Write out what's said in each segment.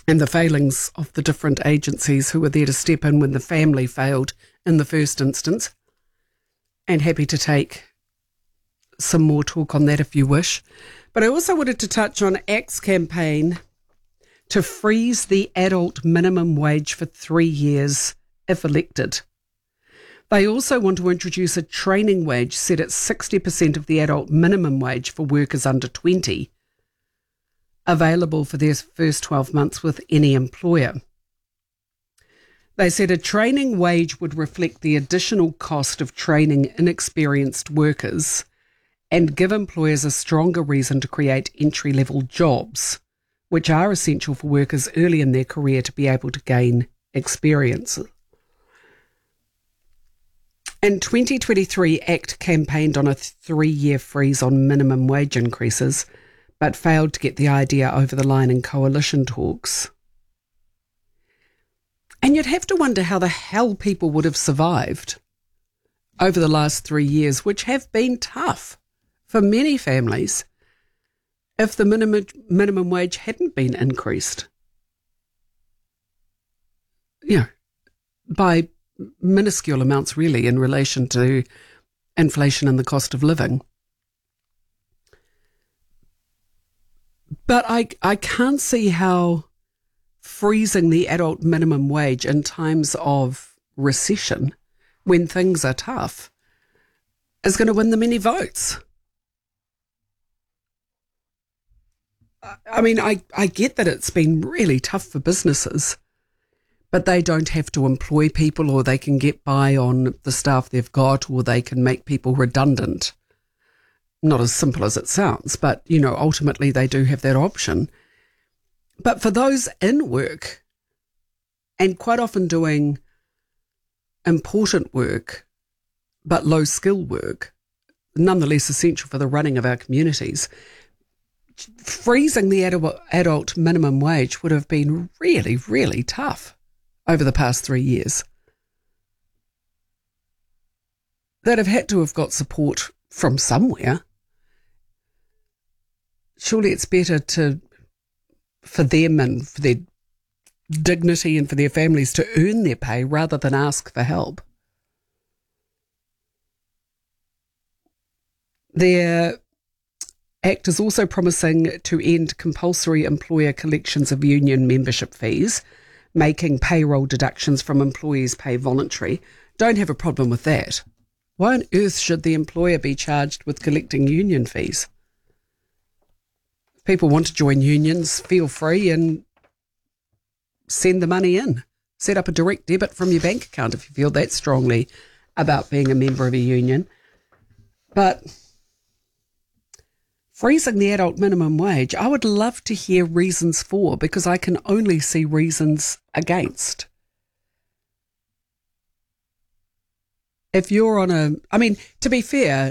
and the failings of the different agencies who were there to step in when the family failed in the first instance. And happy to take some more talk on that if you wish. But I also wanted to touch on ACT's campaign to freeze the adult minimum wage for 3 years if elected. They also want to introduce a training wage set at 60% of the adult minimum wage for workers under 20, available for their first 12 months with any employer. They said a training wage would reflect the additional cost of training inexperienced workers and give employers a stronger reason to create entry-level jobs, which are essential for workers early in their career to be able to gain experience. In 2023, ACT campaigned on a 3-year freeze on minimum wage increases, but failed to get the idea over the line in coalition talks. And you'd have to wonder how the hell people would have survived over the last 3 years, which have been tough for many families, if the minimum wage hadn't been increased, by minuscule amounts really in relation to inflation and the cost of living. But I can't see how freezing the adult minimum wage in times of recession, when things are tough, is going to win them any votes. I mean, I get that it's been really tough for businesses, but they don't have to employ people, or they can get by on the staff they've got, or they can make people redundant. Not as simple as it sounds, but, ultimately they do have that option. But for those in work, and quite often doing important work, but low skill work, nonetheless essential for the running of our communities, freezing the adult minimum wage would have been really, really tough over the past 3 years. They'd have had to have got support from somewhere. Surely it's better for them and for their dignity and for their families to earn their pay rather than ask for help. Their ACT is also promising to end compulsory employer collections of union membership fees, making payroll deductions from employees' pay voluntary. Don't have a problem with that. Why on earth should the employer be charged with collecting union fees? If people want to join unions, feel free and send the money in. Set up a direct debit from your bank account if you feel that strongly about being a member of a union. But freezing the adult minimum wage, I would love to hear reasons for, because I can only see reasons against. If you're to be fair,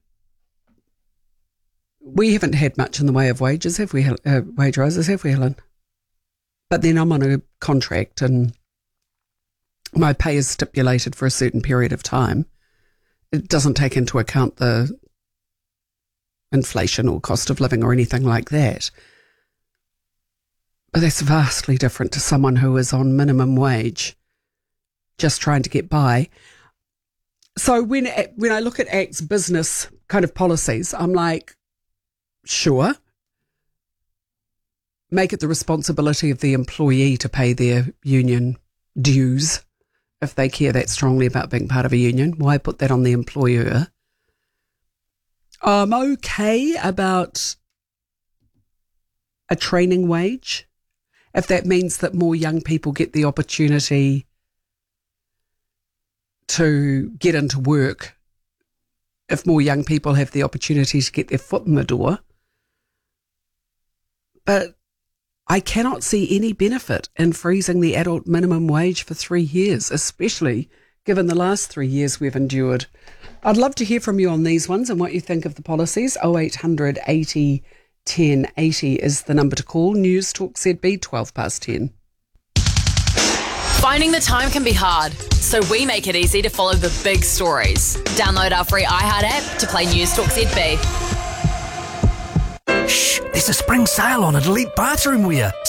we haven't had much in the way of wages, have we? Wage rises, have we, Helen? But then I'm on a contract and my pay is stipulated for a certain period of time. It doesn't take into account the inflation or cost of living or anything like that. But that's vastly different to someone who is on minimum wage, just trying to get by. So when I look at ACT's business kind of policies, I'm like, sure, make it the responsibility of the employee to pay their union dues if they care that strongly about being part of a union. Why put that on the employer? I'm okay about a training wage if that means that more young people get the opportunity to get into work, if more young people have the opportunity to get their foot in the door. But I cannot see any benefit in freezing the adult minimum wage for 3 years, especially given the last 3 years we've endured. I'd love to hear from you on these ones and what you think of the policies. 0800 80 10 80 is the number to call. News Talk ZB 12 past 10. Finding the time can be hard, so we make it easy to follow the big stories. Download our free iHeart app to play News Talk ZB. Shh, there's a spring sale on at Elite Bathroom Wear.